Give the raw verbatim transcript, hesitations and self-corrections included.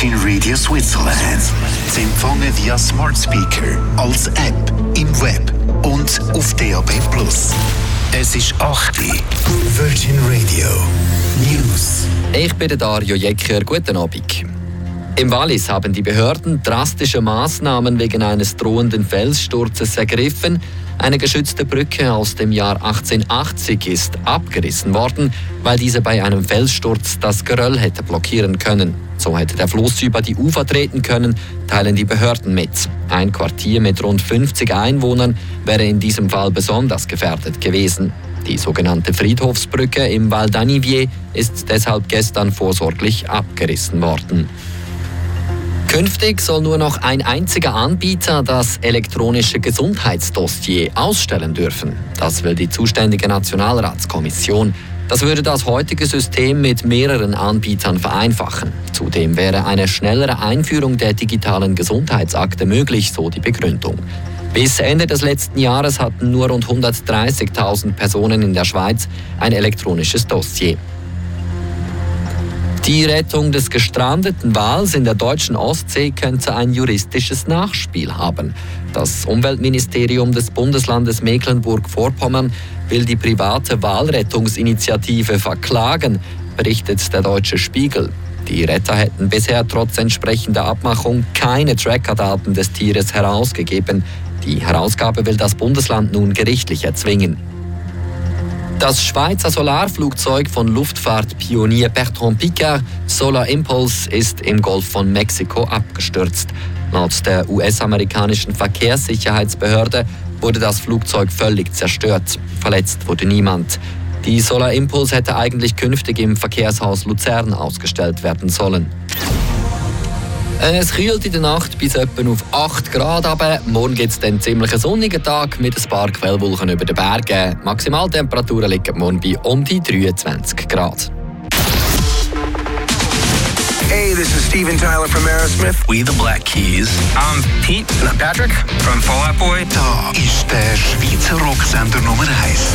Virgin Radio Switzerland. Sie empfangen via Smart Speaker, als App, im Web und auf D A B plus. Es ist acht Uhr. Virgin Radio News. Ich bin Dario Jecker. Guten Abend. Im Wallis haben die Behörden drastische Maßnahmen wegen eines drohenden Felssturzes ergriffen. Eine geschützte Brücke aus dem Jahr achtzehnhundertachtzig ist abgerissen worden, weil diese bei einem Felssturz das Geröll hätte blockieren können. So hätte der Fluss über die Ufer treten können, teilen die Behörden mit. Ein Quartier mit rund fünfzig Einwohnern wäre in diesem Fall besonders gefährdet gewesen. Die sogenannte Friedhofsbrücke im Val d'Anivier ist deshalb gestern vorsorglich abgerissen worden. Künftig soll nur noch ein einziger Anbieter das elektronische Gesundheitsdossier ausstellen dürfen. Das will die zuständige Nationalratskommission. Das würde das heutige System mit mehreren Anbietern vereinfachen. Zudem wäre eine schnellere Einführung der digitalen Gesundheitsakte möglich, so die Begründung. Bis Ende des letzten Jahres hatten nur rund hundertdreißigtausend Personen in der Schweiz ein elektronisches Dossier. Die Rettung des gestrandeten Wals in der deutschen Ostsee könnte ein juristisches Nachspiel haben. Das Umweltministerium des Bundeslandes Mecklenburg-Vorpommern will die private Walrettungsinitiative verklagen, berichtet der Deutsche Spiegel. Die Retter hätten bisher trotz entsprechender Abmachung keine Trackerdaten des Tieres herausgegeben. Die Herausgabe will das Bundesland nun gerichtlich erzwingen. Das Schweizer Solarflugzeug von Luftfahrtpionier Bertrand Piccard, Solar Impulse, ist im Golf von Mexiko abgestürzt. Laut der U S-amerikanischen Verkehrssicherheitsbehörde wurde das Flugzeug völlig zerstört. Verletzt wurde niemand. Die Solar Impulse hätte eigentlich künftig im Verkehrshaus Luzern ausgestellt werden sollen. Es kühlt in der Nacht bis etwa auf acht Grad, aber morgen gibt es dann ziemlich einen sonnigen Tag mit ein paar Quellwolken über den Bergen. Maximaltemperaturen liegen morgen bei um die dreiundzwanzig Grad. Hey, this is Steven Tyler from Aerosmith. We the Black Keys. I'm Pete. And I'm Patrick from Fall Out Boy. Da ist der Schweizer Rocksender Nummer eins.